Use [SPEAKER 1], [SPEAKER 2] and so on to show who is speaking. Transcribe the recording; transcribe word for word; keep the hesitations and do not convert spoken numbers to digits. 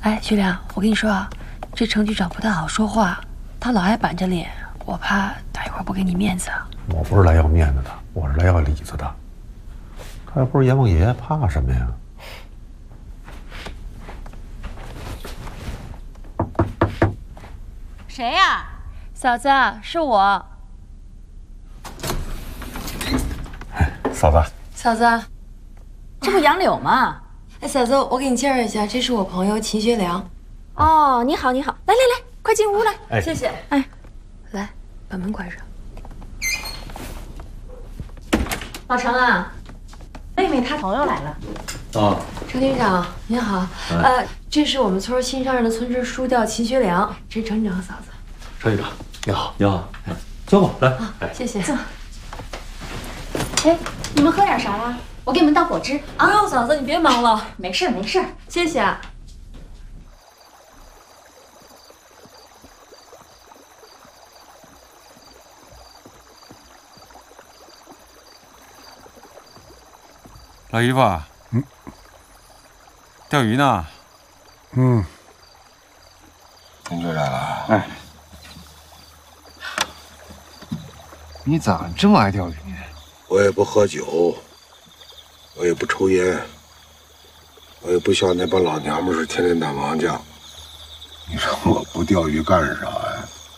[SPEAKER 1] 哎，学良，我跟你说啊，这程局长不太好说话，他老爱板着脸，我怕他一会儿不给你面子啊。
[SPEAKER 2] 我不是来要面子的，我是来要里子的。他又不是阎王爷，怕什么呀？
[SPEAKER 3] 谁呀？
[SPEAKER 1] 嫂子，是我。
[SPEAKER 2] 哎，嫂子。
[SPEAKER 1] 嫂子，
[SPEAKER 3] 这不杨柳吗？
[SPEAKER 1] 哎，嫂子，我给你介绍一下，这是我朋友秦学良。
[SPEAKER 3] 哦，你好，你好，来来来，快进屋来。
[SPEAKER 2] 哎，
[SPEAKER 1] 谢谢。
[SPEAKER 3] 哎，
[SPEAKER 1] 来，把门关上。
[SPEAKER 3] 老程啊，妹妹她朋友来了。
[SPEAKER 2] 啊，
[SPEAKER 1] 程局长您好，呃，这是我们村新上任的村支书，叫秦学良，这是程局长和嫂子。
[SPEAKER 2] 程局长，你好，你好，哎，坐吧，来，
[SPEAKER 1] 哎，谢谢。
[SPEAKER 3] 坐。哎，你们喝点啥呀？我给你们倒果汁。
[SPEAKER 1] 不用，嫂子，你别忙了。
[SPEAKER 3] 没事没事，
[SPEAKER 1] 谢谢啊。
[SPEAKER 4] 老姨夫，嗯，钓鱼呢？
[SPEAKER 5] 嗯，
[SPEAKER 6] 您就来了。
[SPEAKER 5] 哎，你咋这么爱钓鱼呢？
[SPEAKER 6] 我也不喝酒，我也不抽烟，我也不像那帮老娘们似的天天打麻将。你说我不钓鱼干啥呀？